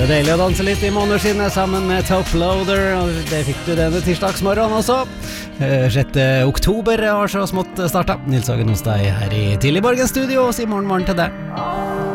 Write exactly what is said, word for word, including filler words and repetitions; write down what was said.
Det er deilig å danse litt i månederskinnet sammen med Top Loader, og det fikk du denne tirsdagsmorgen også. sjette oktober har så smått startet. Nils Hagen hos deg her i Tidlig Morgen Studio, og si morgen morgen til deg.